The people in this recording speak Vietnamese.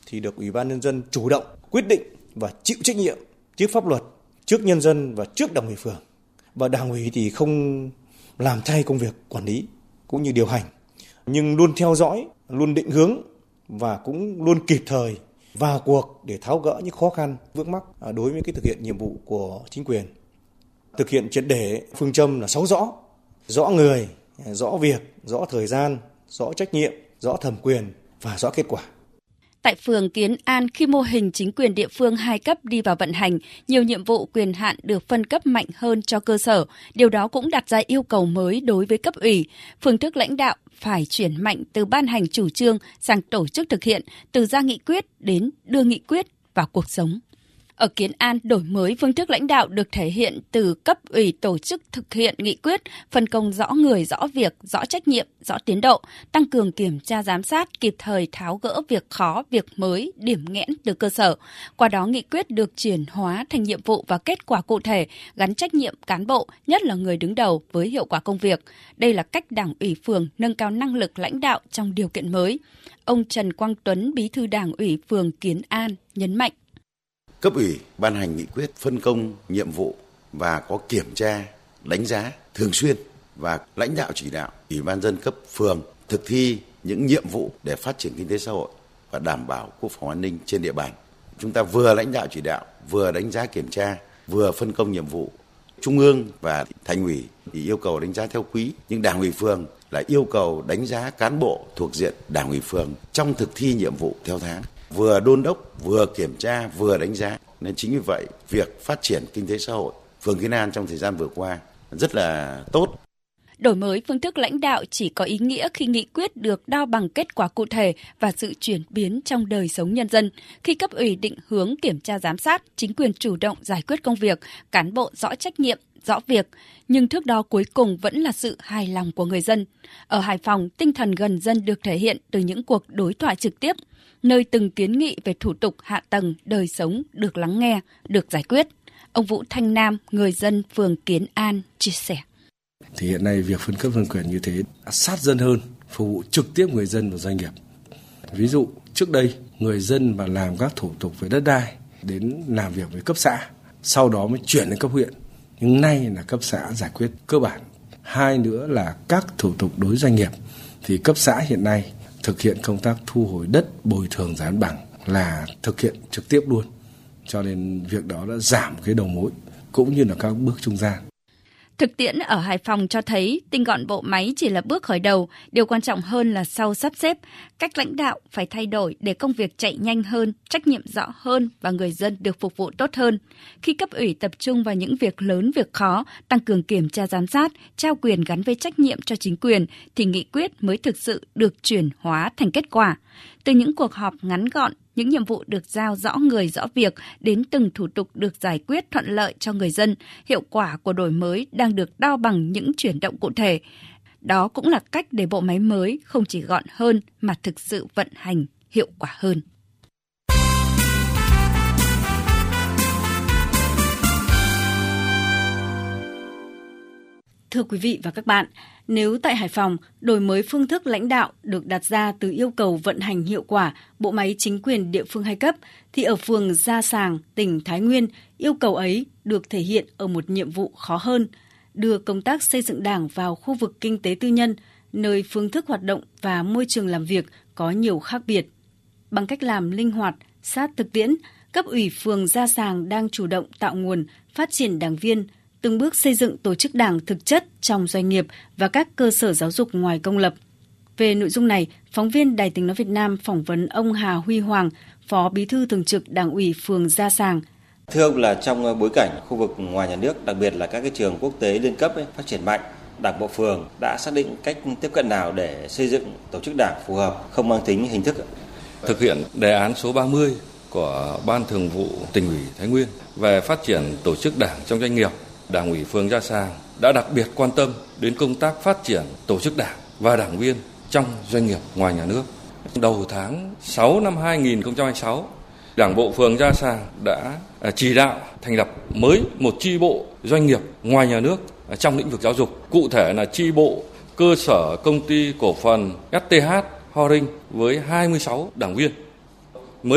thì được Ủy ban Nhân dân chủ động quyết định và chịu trách nhiệm trước pháp luật, trước nhân dân và trước Đảng ủy phường. Và Đảng ủy thì không làm thay công việc quản lý cũng như điều hành, nhưng luôn theo dõi, luôn định hướng và cũng luôn kịp thời vào cuộc để tháo gỡ những khó khăn vướng mắc đối với thực hiện nhiệm vụ của chính quyền. Thực hiện triệt để phương châm là 6 rõ: rõ người, rõ việc, rõ thời gian, rõ trách nhiệm, rõ thẩm quyền và rõ kết quả. Tại phường Kiến An, khi mô hình chính quyền địa phương 2 cấp đi vào vận hành, nhiều nhiệm vụ quyền hạn được phân cấp mạnh hơn cho cơ sở. Điều đó cũng đặt ra yêu cầu mới đối với cấp ủy. Phương thức lãnh đạo phải chuyển mạnh từ ban hành chủ trương sang tổ chức thực hiện, từ ra nghị quyết đến đưa nghị quyết vào cuộc sống. Ở Kiến An, đổi mới phương thức lãnh đạo được thể hiện từ cấp ủy tổ chức thực hiện nghị quyết, phân công rõ người, rõ việc, rõ trách nhiệm, rõ tiến độ, tăng cường kiểm tra giám sát, kịp thời tháo gỡ việc khó, việc mới, điểm nghẽn từ cơ sở. Qua đó, nghị quyết được chuyển hóa thành nhiệm vụ và kết quả cụ thể, gắn trách nhiệm cán bộ, nhất là người đứng đầu với hiệu quả công việc. Đây là cách Đảng ủy phường nâng cao năng lực lãnh đạo trong điều kiện mới. Ông Trần Quang Tuấn, Bí thư Đảng ủy phường Kiến An, nhấn mạnh. Cấp ủy ban hành nghị quyết phân công nhiệm vụ và có kiểm tra, đánh giá thường xuyên và lãnh đạo chỉ đạo Ủy ban nhân dân cấp phường thực thi những nhiệm vụ để phát triển kinh tế xã hội và đảm bảo quốc phòng an ninh trên địa bàn. Chúng ta vừa lãnh đạo chỉ đạo, vừa đánh giá kiểm tra, vừa phân công nhiệm vụ. Trung ương và Thành ủy thì yêu cầu đánh giá theo quý, nhưng Đảng ủy phường là yêu cầu đánh giá cán bộ thuộc diện Đảng ủy phường trong thực thi nhiệm vụ theo tháng. Vừa đôn đốc, vừa kiểm tra, vừa đánh giá. Nên chính vì vậy, việc phát triển kinh tế xã hội phường Kiến An trong thời gian vừa qua rất là tốt. Đổi mới phương thức lãnh đạo chỉ có ý nghĩa khi nghị quyết được đo bằng kết quả cụ thể và sự chuyển biến trong đời sống nhân dân. Khi cấp ủy định hướng kiểm tra giám sát, chính quyền chủ động giải quyết công việc, cán bộ rõ trách nhiệm, rõ việc, nhưng thước đo cuối cùng vẫn là sự hài lòng của người dân. Ở Hải Phòng, tinh thần gần dân được thể hiện từ những cuộc đối thoại trực tiếp, nơi từng kiến nghị về thủ tục hạ tầng, đời sống được lắng nghe, được giải quyết. Ông Vũ Thanh Nam, người dân phường Kiến An, chia sẻ. Thì hiện nay việc phân cấp phân quyền như thế sát dân hơn, phục vụ trực tiếp người dân và doanh nghiệp. Ví dụ trước đây người dân mà làm các thủ tục về đất đai đến làm việc với cấp xã, sau đó mới chuyển đến cấp huyện. Nhưng nay là cấp xã giải quyết cơ bản. Hai nữa là các thủ tục đối doanh nghiệp thì cấp xã hiện nay thực hiện công tác thu hồi đất, bồi thường giải phóng mặt bằng là thực hiện trực tiếp luôn. Cho nên việc đó đã giảm cái đầu mối cũng như là các bước trung gian. Thực tiễn ở Hải Phòng cho thấy tinh gọn bộ máy chỉ là bước khởi đầu, điều quan trọng hơn là sau sắp xếp, cách lãnh đạo phải thay đổi để công việc chạy nhanh hơn, trách nhiệm rõ hơn và người dân được phục vụ tốt hơn. Khi cấp ủy tập trung vào những việc lớn, việc khó, tăng cường kiểm tra giám sát, trao quyền gắn với trách nhiệm cho chính quyền thì nghị quyết mới thực sự được chuyển hóa thành kết quả. Từ những cuộc họp ngắn gọn, những nhiệm vụ được giao rõ người rõ việc đến từng thủ tục được giải quyết thuận lợi cho người dân, hiệu quả của đổi mới đang được đo bằng những chuyển động cụ thể. Đó cũng là cách để bộ máy mới không chỉ gọn hơn mà thực sự vận hành hiệu quả hơn. Thưa quý vị và các bạn, nếu tại Hải Phòng, đổi mới phương thức lãnh đạo được đặt ra từ yêu cầu vận hành hiệu quả bộ máy chính quyền địa phương 2 cấp, thì ở phường Gia Sàng, tỉnh Thái Nguyên, yêu cầu ấy được thể hiện ở một nhiệm vụ khó hơn, đưa công tác xây dựng Đảng vào khu vực kinh tế tư nhân, nơi phương thức hoạt động và môi trường làm việc có nhiều khác biệt. Bằng cách làm linh hoạt, sát thực tiễn, cấp ủy phường Gia Sàng đang chủ động tạo nguồn, phát triển đảng viên, từng bước xây dựng tổ chức đảng thực chất trong doanh nghiệp và các cơ sở giáo dục ngoài công lập. Về nội dung này, phóng viên Đài Tiếng nói Việt Nam phỏng vấn ông Hà Huy Hoàng, Phó Bí thư Thường trực Đảng ủy phường Gia Sàng. Thưa ông, là trong bối cảnh khu vực ngoài nhà nước, đặc biệt là các cái trường quốc tế liên cấp phát triển mạnh, Đảng bộ phường đã xác định cách tiếp cận nào để xây dựng tổ chức đảng phù hợp, không mang tính hình thức? Thực hiện đề án số 30 của Ban Thường vụ Tỉnh ủy Thái Nguyên về phát triển tổ chức đảng trong doanh nghiệp, Đảng ủy phường Gia Sàng đã đặc biệt quan tâm đến công tác phát triển tổ chức đảng và đảng viên trong doanh nghiệp ngoài nhà nước. Đầu tháng 6 năm 2026, Đảng bộ phường Gia Sàng đã chỉ đạo thành lập mới một chi bộ doanh nghiệp ngoài nhà nước trong lĩnh vực giáo dục. Cụ thể là chi bộ cơ sở công ty cổ phần STH Holding với 26 đảng viên.